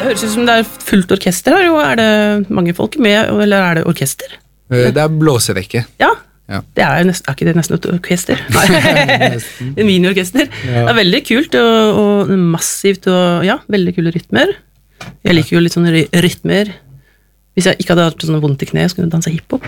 Det høres ut som det fullt orkester her, og det mange folk med, eller det orkester? Det blåserekke. Ja, Ja. det ikke det nesten et orkester? Nei, en miniorkester. Ja. Det veldig kult, og massivt, og ja, veldig kule rytmer. Jeg liker jo litt sånne rytmer. Hvis jeg ikke hadde hatt sånne vondt i kne, så kunne jeg danse hiphop.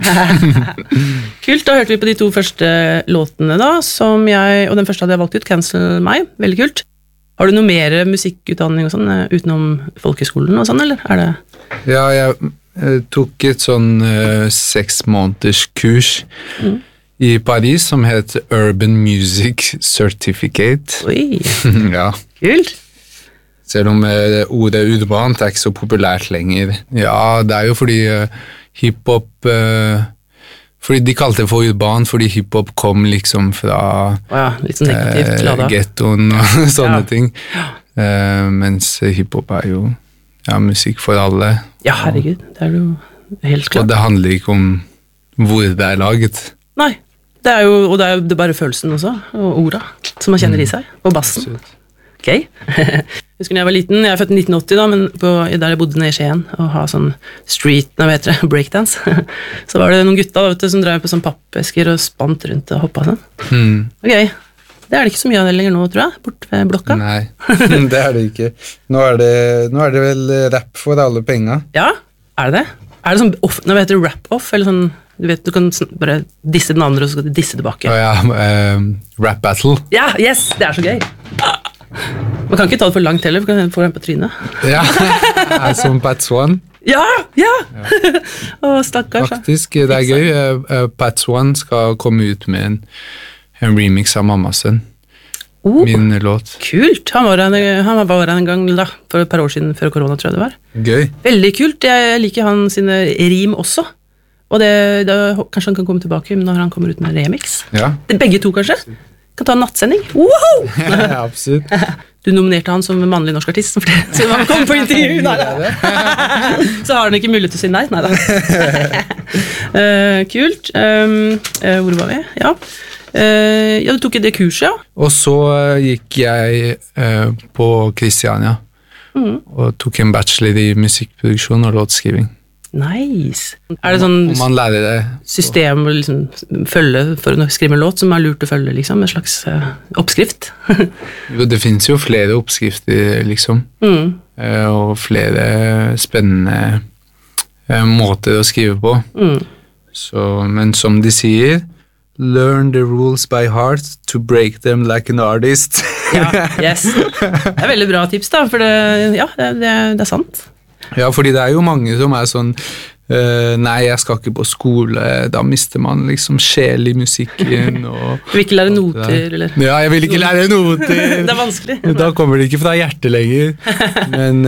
Kult, da hørte vi på de 2 første låtene da, og den første hadde jeg valgt ut, Cancel meg, veldig kult. Har du noe mer musikkutdanning og sånn, utenom folkeskolen og sånn, eller det? Ja, jeg tok et sånn 6 måneders kurs i Paris som heter Urban Music Certificate. Oi, ja. Kult. Selv om ordet urbant ikke så populært lenger. Ja, det jo fordi hiphop fordi de kalte det for urban fordi hiphop kom liksom fra litt sånn negativt ghettoen og sånne ting. Mens hiphop jo musikk for alle. Ja, herregud, det jo helt klart. Og det handler ikke om hvor det laget. Nei, det jo det bare følelsen også, og orda, som man kjenner i seg, og bassen. Absolutt. Ok. Husker når jeg var liten, jeg født i 1980 da, men der jeg bodde nede i Skien, og ha sånn street, breakdance, så var det noen gutta da, som drev på sånn pappesker og spant rundt og hoppet sånn. Ok, det det ikke så mye av det lenger nå, tror jeg, bort ved blokka. Nei, det det ikke. Nå det vel rap for alle penger. Ja, det det? Det sånn, nå heter det rap-off, eller sånn, du vet, du kan bare disse den andre, og så skal du disse tilbake. Rap battle. Ja, yes, det så gøy. Man kan ikke ta det for langt heller, for kan få den på trynet. Ja, som Pat Swan. Ja. Å, stakkars. Faktisk, det gøy. Pat Swan skal komme ut med en remix av Mammasen. Min låt. Kult. Han var her en gang da, for et par år siden, før korona, tror jeg det var. Gøy. Veldig kult. Jeg liker han sine rim også. Og kanskje han kan komme tilbake når han kommer ut med remix. Ja. Begge 2, kanskje? Kan ta en nattsending. Wow! Ja, absolutt. Du nominerte han som mannlig norsk artist, så han kom på intervju. Så har han ikke mulighet til å si nei. Neida. Kult. Hvor var vi? Ja, du tok det kurset, ja. Og så gikk jeg på Kristiania og tok en bachelor i musikkproduksjon og låtskriving. Nice. Det sånn man lærer det system å liksom følge for å skrive en låt som lurt å følge, liksom, en slags oppskrift? Det finnes jo flere oppskrifter, liksom, og flere spennende måter å skrive på. Men som de sier, learn the rules by heart to break them like an artist. Ja, yes. Det veldig bra tips da, for det sant. Ja, fordi det jo mange som sånn nei, jeg skal ikke på skole, da mister man liksom sjel i musikken og du vil ikke lære noter, eller? Ja, jeg vil ikke lære noter. Det vanskelig. Da kommer det ikke fra hjertet lenger. Men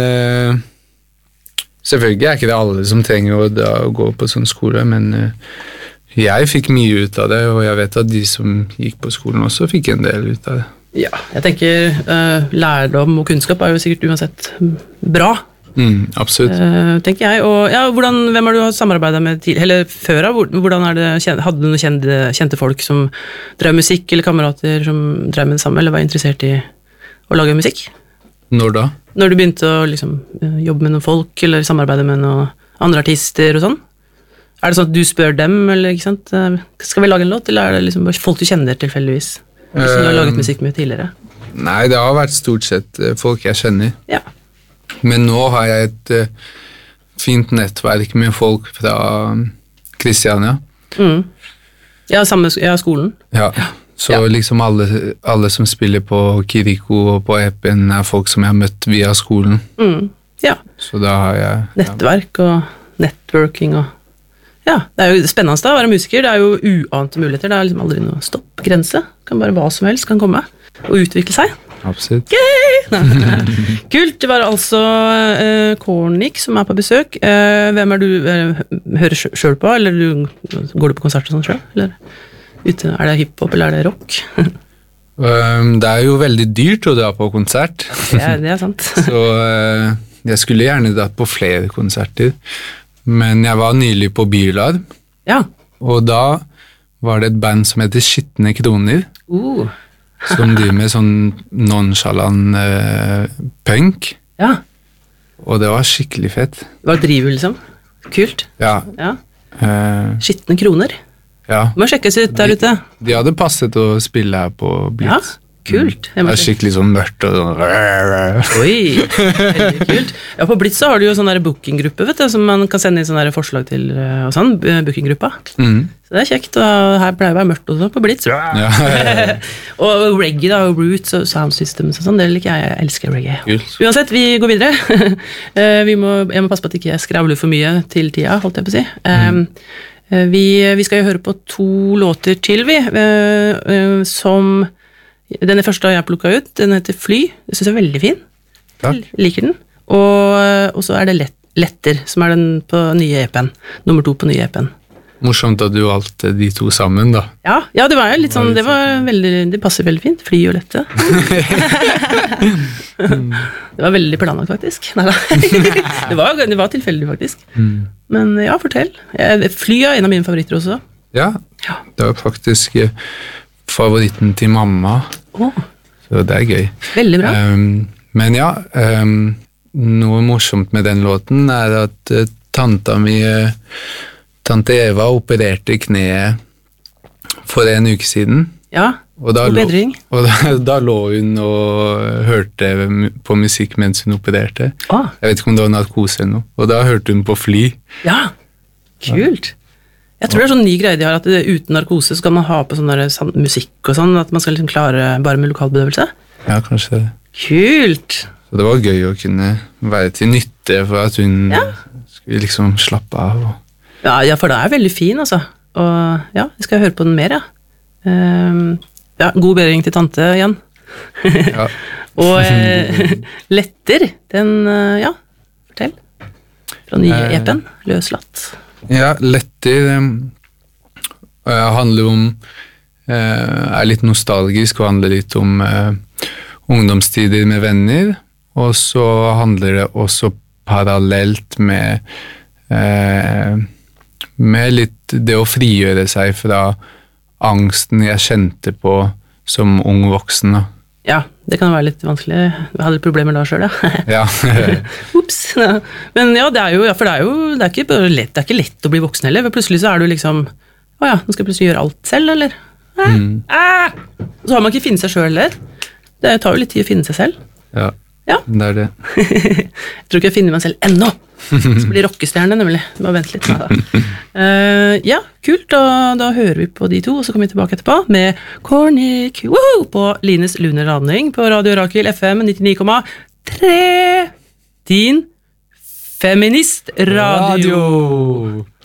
selvfølgelig ikke det alle som trenger å gå på sånn skole, men jeg fikk mye ut av det, og jeg vet at de som gikk på skolen også fikk en del ut av det. Ja, jeg tenker lærdom og kunnskap jo sikkert uansett bra. Absolutt. Tenker jeg, og hvem har du samarbeidet med eller før av, hadde du noen kjente folk som drev musikk, eller kamerater som drev med det samme, eller var interessert i å lage musikk? Når da? Når du begynte å liksom, jobbe med noen folk, eller samarbeide med noen andre artister og sånn? Det sånn at du spør dem, eller ikke sant? Skal vi lage en låt, eller det liksom bare folk du kjenner tilfeldigvis, som du har laget musikk med tidligere? Nei, det har vært stort sett folk jeg kjenner. Ja. Men nå har jeg et fint nettverk med folk fra Kristiania. Ja, skolen. Ja, så liksom alle som spiller på Kiriko og på Epen folk som jeg har møtt via skolen. Ja. Så da har jeg nettverk og networking og ja, det jo spennende da, å være musiker. Det jo uante muligheter. Det liksom aldri noe stoppgrense. Kan bare hva som helst kan komme og utvikle seg. Absolutt. Kult, det var altså Kornik som på besøk. Hvem du hører selv på, eller går du på konsert og sånn selv? Eller det hiphop, eller det rock? Det jo veldig dyrt å dra på konsert. Det sant. Så jeg skulle gjerne dratt på flere konserter. Men jeg var nylig på Bylarm. Ja. Og da var det et band som heter Skitne Kroner. Som driver med sånn nonchalant punk. Ja. Og det var skikkelig fett. Det var drivhjul, liksom. Kult. Ja. Skittende kroner. Ja. Må sjekkes ut der ute. De hadde passet å spille her på Blitz. Ja, kult. Det er skikkelig sånn mørkt og sånn. Oi, veldig kult. Ja, på Blitz så har du jo sånn der bookinggruppe, vet du, som man kan sende inn sånne der forslag til, og sånn, bookinggruppa. Så det er kjekt, og her pleier det å være mørkt også på Blitz. Ja. Og reggae da, og roots og sound systems og sånn, det liker jeg elsker reggae. Kult. Uansett, vi går videre. Jeg må passe på at ikke jeg skravler for mye til tida, holdt jeg på å si. Vi skal jo høre på 2 låter til, som denne første har jeg plukket ut, den heter Fly, det synes jeg er veldig fin. Takk. Liker den. Og så er det Letter, som er den på nye EP-en, nummer 2 på nye EP-en. Morsomt at du valgte de 2 sammen, da. Ja, det var jo litt sånn, det passer veldig fint, Fly og Lette. Det var veldig planlagt, faktisk. Neida. Det var tilfeldig, faktisk. Men ja, fortell. Fly er en av mine favoritter også. Ja, det var faktisk favoritten til mamma. Så det er gøy. Veldig bra. Men ja, noe morsomt med den låten er at Tante Eva opererte kneet for en uke siden. Ja, og bedring. Da lå hun og hørte på musikk mens hun opererte. Jeg vet ikke om det var narkose eller noe. Og da hørte hun på Fly. Ja, kult. Jeg tror det er sånn ny greie de har, at uten narkose så kan man ha på sånn musikk og sånn, at man skal liksom klare bare med lokalbedøvelse. Ja, kanskje det. Kult. Så det var gøy å kunne være til nytte for at hun skulle liksom slappe av. Ja, for det er veldig fin, altså. Og ja, jeg skal høre på den mer, ja. God bedring til tante igjen. Og Letter, den, fortell. Fra nye EP-en, Løslatt. Ja, Letter handler om, er litt nostalgisk og handler litt om ungdomstider med venner, og så handler det også parallelt med litt det å frigjøre seg fra angsten jeg kjente på som ung voksen. Ja, det kan være litt vanskelig. Jeg hadde problemer da selv, ja. Ups. Men ja, det er jo, for det er ikke lett å bli voksen heller, for plutselig så er du liksom, nå skal jeg plutselig gjøre alt selv, eller? Så har man ikke finnet seg selv heller. Det tar jo litt tid å finne seg selv. Ja. Det er det. Jeg tror ikke jeg finner meg selv ennå. Så blir rockestjerne, nemlig. Bare vent litt. Ja, kult. Da hører vi på de 2, og så kommer vi tilbake etterpå med Kornik på Lines Lunar Radning på Radio Rakel FM 99,3. Din feministradio.